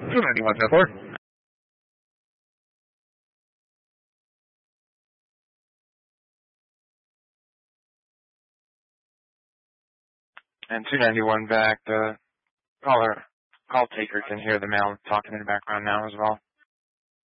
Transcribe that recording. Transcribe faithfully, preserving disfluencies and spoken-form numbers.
two ninety-one, ten four. And two ninety-one back, the caller, call taker can hear the male talking in the background now as well.